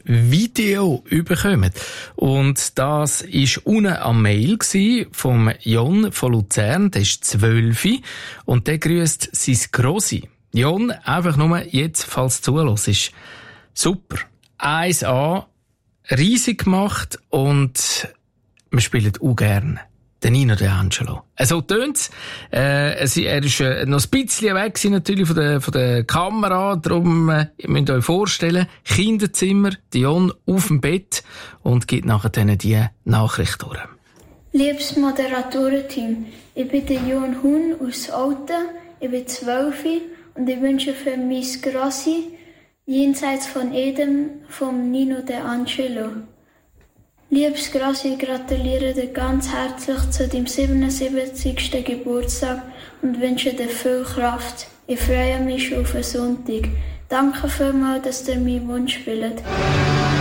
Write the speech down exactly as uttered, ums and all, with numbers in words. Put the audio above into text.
Video bekommen. Und das war unten am Mail vom Jon von Luzern, der ist zwölf und der grüßt sein Grossi. Jon, einfach nur jetzt, falls du zuhörst. Super. eins a, riesig gemacht und wir spielen auch gerne. Der Nino De Angelo. So tönt's. Äh, er ist äh, noch ein bisschen weg gewesen, natürlich von der, von der Kamera. Darum, äh, ihr müsst euch vorstellen, Kinderzimmer, Dion auf dem Bett und gibt nachher dann die Nachricht durch. Liebes Moderatorenteam, ich bin der Jon Huhn aus Olten, ich bin zwölf und ich wünsche für mein Grossi jenseits von Eden vom Nino De Angelo. Liebes Grossi, ich gratuliere dir ganz herzlich zu deinem siebenundsiebzigsten Geburtstag und wünsche dir viel Kraft. Ich freue mich schon auf den Sonntag. Danke vielmals, dass ihr meinen Wunsch spielt.